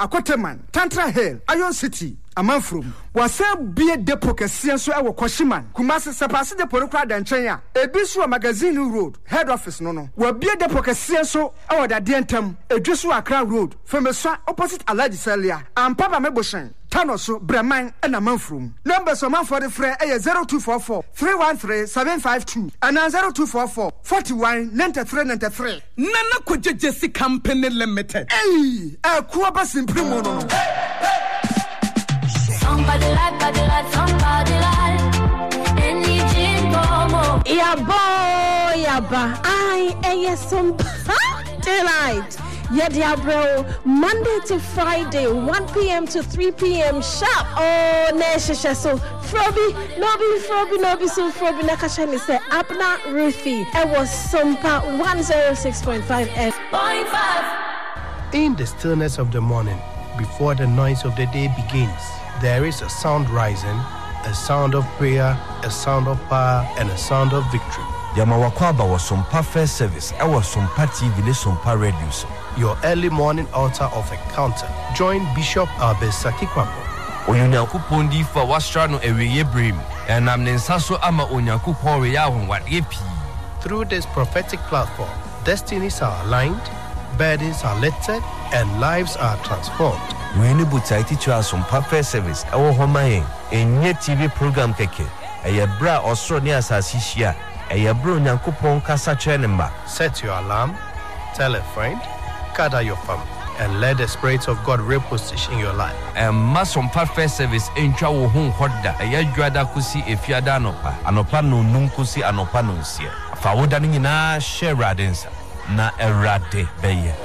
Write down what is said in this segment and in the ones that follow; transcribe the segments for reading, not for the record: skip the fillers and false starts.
Akoteman, Tantra Hill, Iron City, Amanfrum. Wase bie depo kesian so ewo Koshiman. Kumasi sepasi depo no kwa danchenya. Ebisu Magazine Road, head office no. Wa bie depo kesian so ewo da dientem. Edwisu Accra Road, Femeswa opposite Alaji Celia. Papa Meboshen. Tanoso Breman and Amanfrum. Numbers of man for the fray 0244 313 752 and 0244 41 93 Nana Kujesi Company Limited. Hey, Kuaba Simprimono. Somebody like. Any jingle. Yaba. I some delight. Yadiabro, Monday to Friday, 1 p.m. to 3 p.m. sharp. Oh, Nesha so Frobi, Nobi, so Frobi Nakashani say Abna Ruthie. I was Sumpa 106.5 F. In the stillness of the morning, before the noise of the day begins, there is a sound rising, a sound of prayer, a sound of power, and a sound of victory. Yamawakwaba was Sumpa First Service. I was Sumpa TV, Sumpa Radio. Your early morning altar of encounter. Join Bishop Albesaki Kwambo. Onyankopon di fa wastrano eweye brim. Enam nensaso ama onyankopon we ya honwade pi. Through this prophetic platform, destinies are aligned, burdens are lifted, and lives are transformed. We need to teach us Sumpa First Service. Our home enye TV program keke. Eye bra osro ni asasi hia. Eye bro onyankopon kasa chenemba. Set your alarm, tell a friend, gather your family, and let the Spirit of God reposition your life. Sumpa First Service encha wo hu hoda ayadwada kusi efiada anopa no nunkusi anopa no nsia fa woda no nyina share radensa na erade beye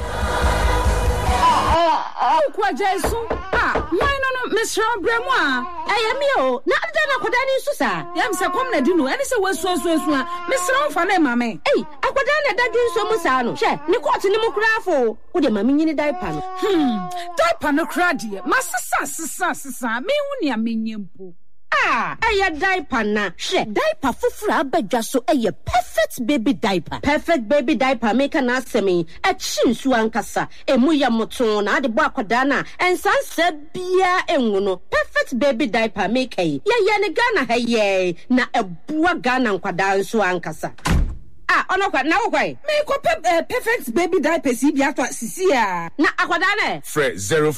kwa Jesu why no Mr. Bremwa Ayamio na adana kodani susa yam se kom na dinu eni se wasu Mr. Mfa na mame akoda na dadu so musa no hwe ne court ni mu krafo wo de mame nyini diaper no diaper no kra de masisa me hu ne amenyempo aya diaper na hwe diaper fufura abadwa so eye perfect baby diaper make na asemi a chinsu ankasa emu ya moto na ade bo akoda na ensanse bia enwu no perfect baby diaper make ye ne Ghana haye na ebua Ghana nkwada nso ankasa onokwa na wokwai me ko perfect baby diaper si bia to sisia na akwada na Fred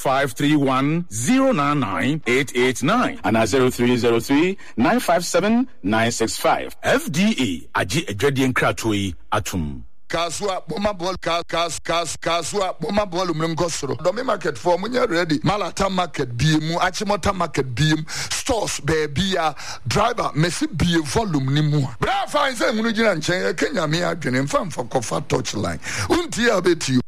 0531099889 and 0303957965 FDA agi adwade nkratoi atum Kaswa bomba ball kaswa bomba ball mngosoro domi market for munya ready Malata market biemu Achimota market biemu stores baby driver mesi bie volume ni mu bra fine say hunu gina nchen Kenya me adwene mfa kofa touch line unti abeti